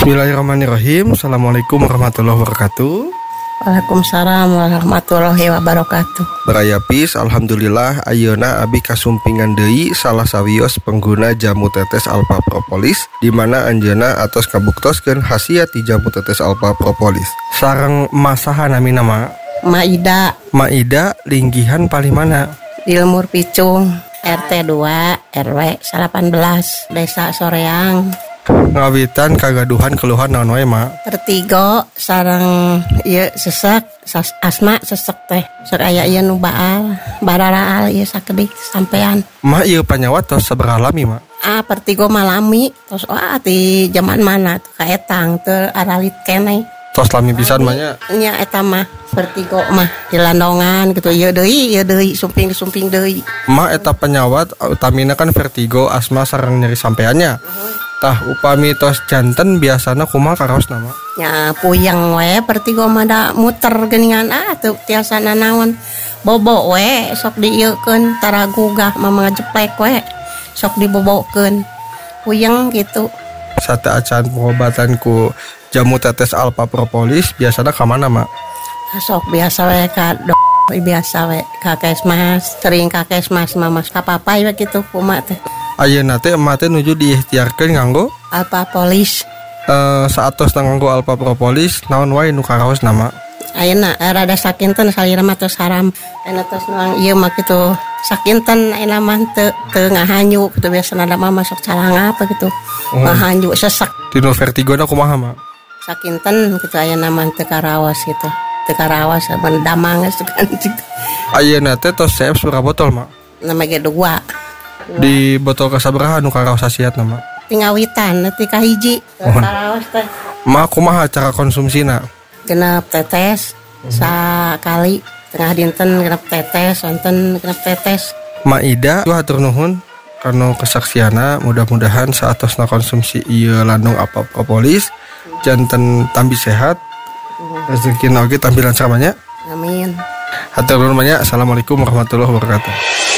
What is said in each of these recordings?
Bismillahirrahmanirrahim. Assalamualaikum warahmatullahi wabarakatuh. Waalaikumsalam warahmatullahi wabarakatuh. Berayapis, alhamdulillah ayeuna abi kasumpingan deui salah sawios pengguna jamu tetes alpha propolis di mana anjeunna atos kabuktoskeun khasiat ti jamu tetes alpha propolis. Sareng masaha nami nama Maida linggihan palimana di Lemur Picung, RT 2 RW 18 Desa Soreang. Ngawitan kagaduhan keluhan naon wae ma? Vertigo sareng ieu sesek, asma sesek teh. Sok aya ieu nu baal, bararaal ieu sakedik sampean. Ma ieu panyawat tos sabaraha lami ma? Vertigo malami, tos ti zaman mana tuh kaetang teu aralit keneh. Tos lami pisan mah nya. Nya eta mah vertigo mah di landongan gitu. Ieu deui sumping deui. Ma eta penyawat utamina kan vertigo, asma sareng nyeri sampeannya. Tah upami tos janten biasana kumaha karaos nama? Ya puyeng we vertigo mah da muter geuningan teu tiasa nanaon. Bobo we sok dieukeun tara gugah mah jeplek we. Sok dibobokeun. Puyeng gitu. Sate acan pengobatan ku jamu tetes alpha propolis biasana ka mana mak? Sok biasa we ka biasa we ka kesmas, tering ka kesmas mamas ka papai we kitu kumaha teh. Ayeuna teh emak teh nuju diikhtiarkeun nganggo alpha propolis. Saatos nganggo alpha propolis naon wae nu karaos nama? Ayeuna rada sakinten salira mah teu saram. Ena tos nuang ieu mah kitu sakinten ena mah teu ngahanyu kitu biasana da mah masuk calanga apa gitu. Ngahanyu sesek. Dino vertigona kumaha mak? Sakinten kitu ayeuna mah teu karaos gitu. Teu karaos ban damang geus kan gitu. Ayeuna teh tos CF sabaraha botol mak? Nama ge 2. Di botol kasabaraha nu karaos hasiat nama? Tingawitan neuti ka hiji karaos teh. Ma kumaha cara konsumsina? Genep tetes sakali tengah dinten genep tetes, wonten genep tetes. Maida hatur nuhun karena kesaksiana, mudah-mudahan saatosna konsumsi ieu landung alpha propolis janten tambi sehat. Rezekina oge tampilan samanya. Amin. Hatur nuhun banyak. Assalamualaikum warahmatullahi wabarakatuh.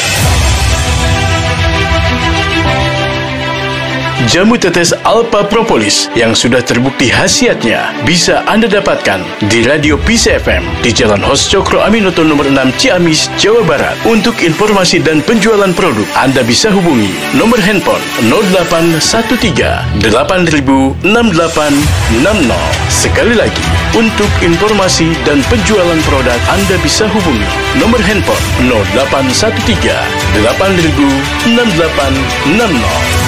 Jamu tetes alpha propolis yang sudah terbukti khasiatnya bisa Anda dapatkan di Radio Peace FM di Jalan Hos Cokro Aminoto nomor 6 Ciamis, Jawa Barat. Untuk informasi dan penjualan produk, Anda bisa hubungi nomor handphone 0813 8000 6860. Sekali lagi, untuk informasi dan penjualan produk, Anda bisa hubungi nomor handphone 0813 8000 6860.